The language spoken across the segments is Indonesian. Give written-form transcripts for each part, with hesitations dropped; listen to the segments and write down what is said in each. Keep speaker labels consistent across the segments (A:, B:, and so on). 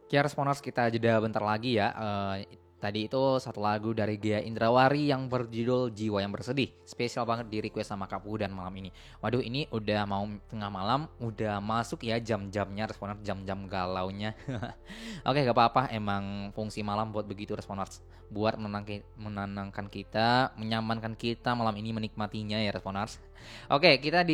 A: Oke, Responers, kita jeda bentar lagi ya. Tadi itu satu lagu dari Gia Indrawari yang berjudul Jiwa yang Bersedih. Spesial banget di request sama Kak dan malam ini. Waduh, ini udah mau tengah malam, udah masuk ya jam-jamnya Responers, jam-jam galaunya. Oke, gak apa-apa, emang fungsi malam buat begitu Responers. Buat menenangkan kita, menyamankan kita malam ini menikmatinya ya Responers. Oke, kita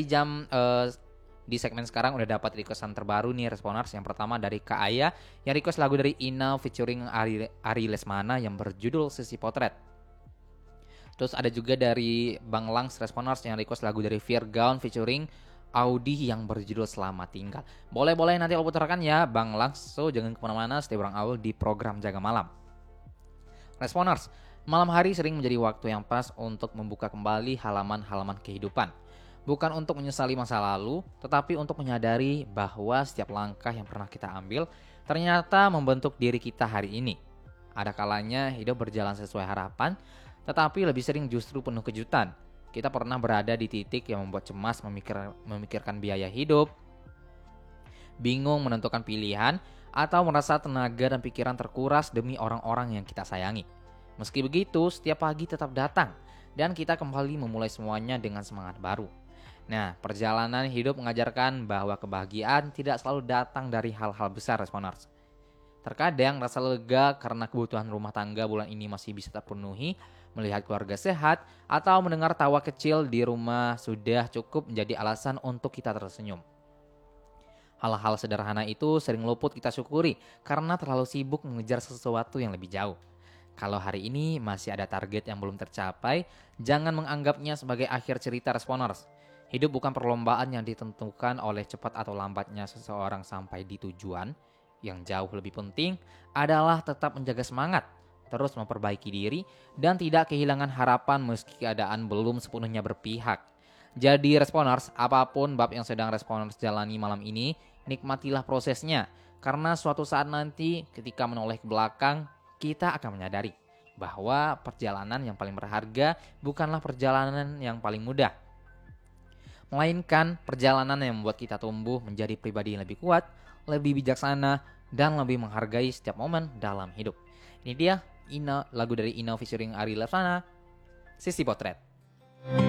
A: di segmen sekarang udah dapat requestan terbaru nih Responers. Yang pertama dari Kak Aya yang request lagu dari Ina featuring Ari Lesmana yang berjudul Sisi Potret. Terus ada juga dari Bang Langs Responers yang request lagu dari Virgaun featuring Audi yang berjudul Selamat Tinggal. Boleh-boleh nanti aku putarkan ya Bang Langs. So jangan kemana-mana, stay bareng Aul di program Jaga Malam. Responers, malam hari sering menjadi waktu yang pas untuk membuka kembali halaman-halaman kehidupan. Bukan untuk menyesali masa lalu, tetapi untuk menyadari bahwa setiap langkah yang pernah kita ambil ternyata membentuk diri kita hari ini. Ada kalanya hidup berjalan sesuai harapan, tetapi lebih sering justru penuh kejutan. Kita pernah berada di titik yang membuat cemas memikirkan biaya hidup, bingung menentukan pilihan, atau merasa tenaga dan pikiran terkuras demi orang-orang yang kita sayangi. Meski begitu, setiap pagi tetap datang, dan kita kembali memulai semuanya dengan semangat baru. Nah, perjalanan hidup mengajarkan bahwa kebahagiaan tidak selalu datang dari hal-hal besar, Responers. Terkadang rasa lega karena kebutuhan rumah tangga bulan ini masih bisa terpenuhi, melihat keluarga sehat, atau mendengar tawa kecil di rumah sudah cukup menjadi alasan untuk kita tersenyum. Hal-hal sederhana itu sering luput kita syukuri karena terlalu sibuk mengejar sesuatu yang lebih jauh. Kalau hari ini masih ada target yang belum tercapai, jangan menganggapnya sebagai akhir cerita, Responers. Hidup bukan perlombaan yang ditentukan oleh cepat atau lambatnya seseorang sampai di tujuan. Yang jauh lebih penting adalah tetap menjaga semangat, terus memperbaiki diri, dan tidak kehilangan harapan meski keadaan belum sepenuhnya berpihak. Jadi Responers, apapun bab yang sedang Responers jalani malam ini, nikmatilah prosesnya. Karena suatu saat nanti ketika menoleh ke belakang, kita akan menyadari bahwa perjalanan yang paling berharga bukanlah perjalanan yang paling mudah, melainkan perjalanan yang membuat kita tumbuh menjadi pribadi yang lebih kuat, lebih bijaksana, dan lebih menghargai setiap momen dalam hidup. Ini dia lagu dari Ina featuring Ari Lesmana, Sisi Potret.